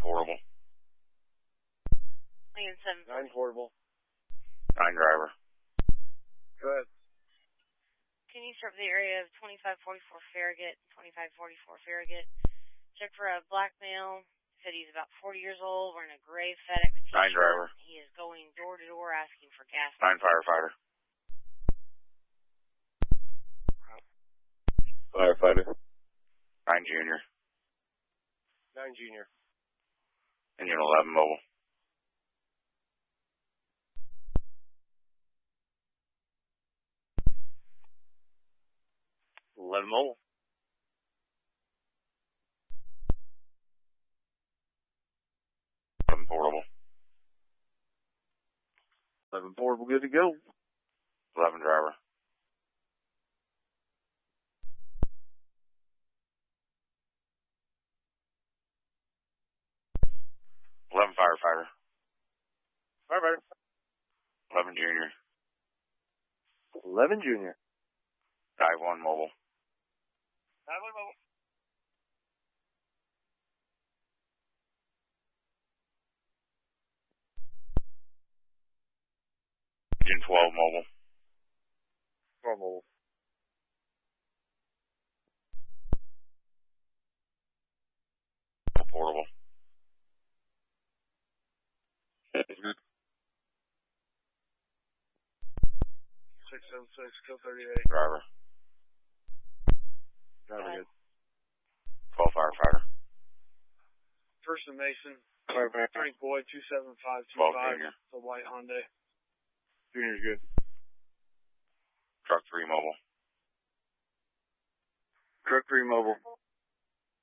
portable. Lincoln 7. 9 portable. 9 driver. Go ahead. Can you serve the area of 2544 Farragut, 2544 Farragut? Check for a black male. Said he's about 40 years old, wearing a gray FedEx t-shirt. 9 driver. He is going door to door asking for gas. 9 firefighter. Firefighter. 9 junior. 9 junior. Engine 11 mobile. Mobile. 11 portable. 11 portable, good to go. 11 driver. 11 firefighter. Firefighter. 11 junior. 11 junior. Dive 1 mobile. Dive 1 mobile. Engine 12 mobile. 12 mobile. Portable. 676, kill 38. Driver. Driver good. 12 firefighter. First and Mason. Firefighter. Frank Boyd, 27525. 12 junior. The white Hyundai. Junior's good. Truck 3 mobile. Truck 3 mobile.